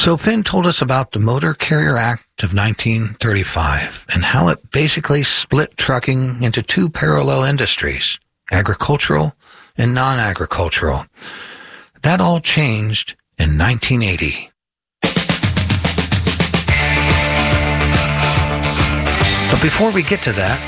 So Finn told us about the Motor Carrier Act of 1935 and how it basically split trucking into two parallel industries, agricultural and non-agricultural. That all changed in 1980. But before we get to that,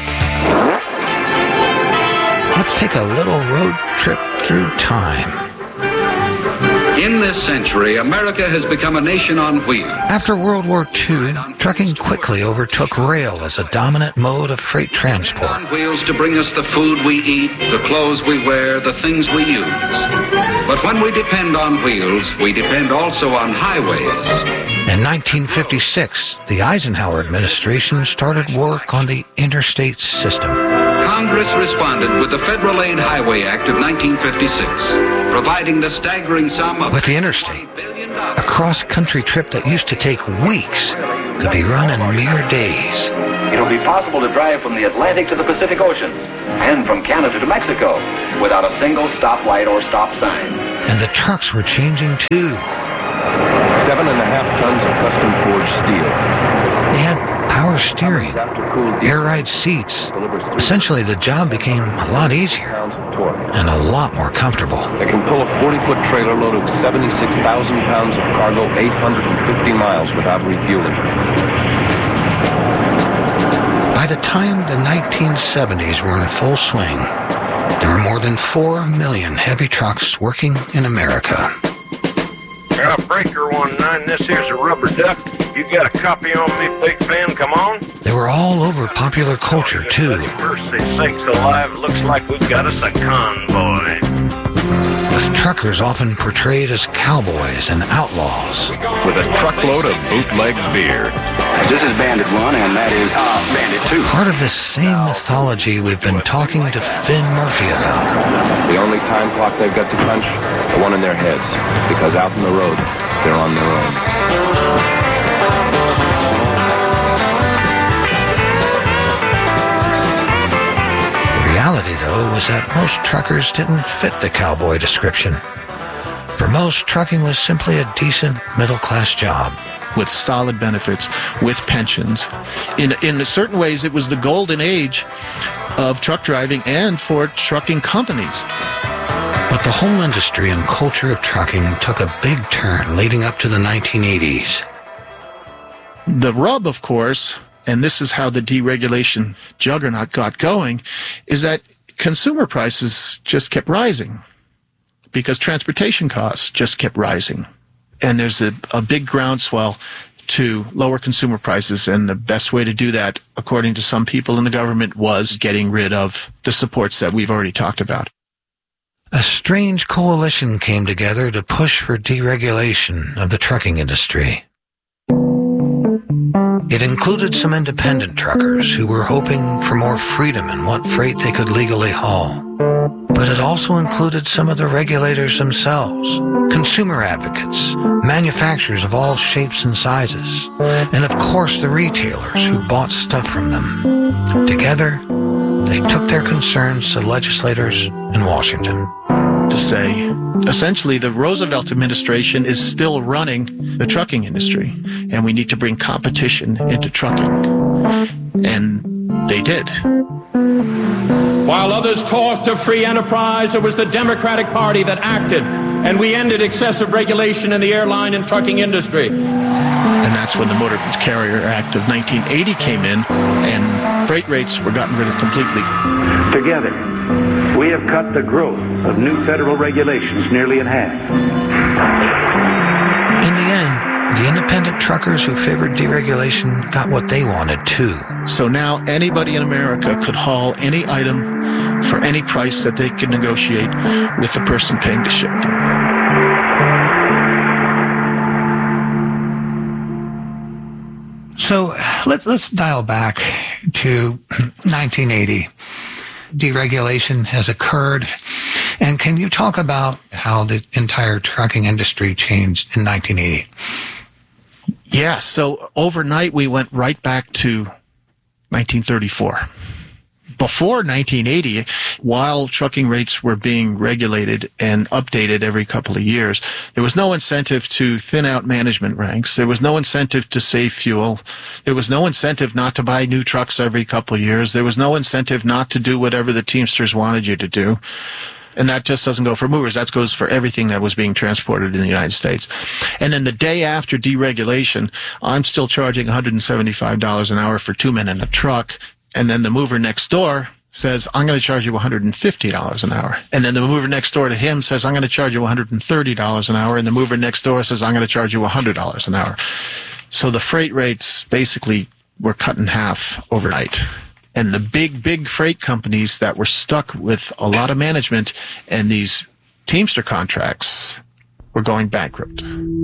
let's take a little road trip through time. In this century, America has become a nation on wheels. After World War II, trucking quickly overtook rail as a dominant mode of freight transport. On wheels to bring us the food we eat, the clothes we wear, the things we use. But when we depend on wheels, we depend also on highways. In 1956, the Eisenhower administration started work on the interstate system. Congress responded with the Federal Aid Highway Act of 1956, providing the staggering sum of... With the interstate, a cross-country trip that used to take weeks could be run in mere days. It'll be possible to drive from the Atlantic to the Pacific Ocean and from Canada to Mexico without a single stoplight or stop sign. And the trucks were changing too. 7.5 tons of custom forged steel. They had power steering, air-ride seats. Essentially, the job became a lot easier and a lot more comfortable. They can pull a 40-foot trailer load of 76,000 pounds of cargo 850 miles without refueling. By the time the 1970s were in full swing, there were more than 4 million heavy trucks working in America. Got a breaker 19, this here's a rubber duck. You got a copy on me, Big Ben, come on? They were all over popular culture, too. Mercy sakes alive, looks like we've got us a convoy. With truckers often portrayed as cowboys and outlaws. With a truckload of bootleg beer. This is Bandit 1, and that is Bandit 2. Part of this same mythology we've been talking to Finn Murphy about. The only time clock they've got to punch, the one in their heads. Because out on the road, they're on their own. The reality, though, was that most truckers didn't fit the cowboy description. For most, trucking was simply a decent middle-class job. With solid benefits, with pensions. In certain ways, it was the golden age of truck driving and for trucking companies. But the whole industry and culture of trucking took a big turn leading up to the 1980s. The rub, of course, and this is how the deregulation juggernaut got going, is that consumer prices just kept rising because transportation costs just kept rising. And there's a big groundswell to lower consumer prices, and the best way to do that, according to some people in the government, was getting rid of the supports that we've already talked about. A strange coalition came together to push for deregulation of the trucking industry. It included some independent truckers who were hoping for more freedom in what freight they could legally haul. But it also included some of the regulators themselves, consumer advocates, manufacturers of all shapes and sizes, and of course the retailers who bought stuff from them. Together, they took their concerns to legislators in Washington. To say, essentially, the Roosevelt administration is still running the trucking industry, and we need to bring competition into trucking. And they did. While others talked of free enterprise, it was the Democratic Party that acted, and we ended excessive regulation in the airline and trucking industry. And that's when the Motor Carrier Act of 1980 came in, and freight rates were gotten rid of completely. Together, we have cut the growth of new federal regulations nearly in half. In the end, the independent truckers who favored deregulation got what they wanted, too. So now anybody in America could haul any item for any price that they could negotiate with the person paying to ship them. So let's dial back to 1980. Deregulation has occurred. And can you talk about how the entire trucking industry changed in 1980? Yeah, so overnight we went right back to 1934. before 1980, while trucking rates were being regulated and updated every couple of years, there was no incentive to thin out management ranks. There was no incentive to save fuel. There was no incentive not to buy new trucks every couple of years. There was no incentive not to do whatever the Teamsters wanted you to do. And that just doesn't go for movers. That goes for everything that was being transported in the United States. And then the day after deregulation, I'm still charging $175 an hour for 2 men in a truck. And then the mover next door says, I'm going to charge you $150 an hour. And then the mover next door to him says, I'm going to charge you $130 an hour. And the mover next door says, I'm going to charge you $100 an hour. So the freight rates basically were cut in half overnight. And the big freight companies that were stuck with a lot of management and these Teamster contracts were going bankrupt.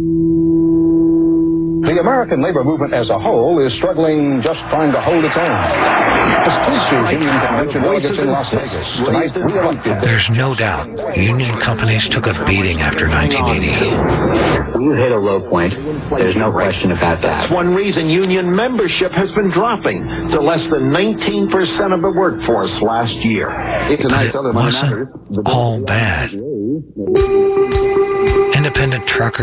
The American labor movement as a whole is struggling, just trying to hold its own. As Teamsters Union Convention delegates in Las Vegas tonight re-elected. There's no doubt union companies took a beating after 1980. We hit a low point. There's no question about that. That's one reason union membership has been dropping to less than 19% of the workforce last year. But it wasn't all bad. Independent truckers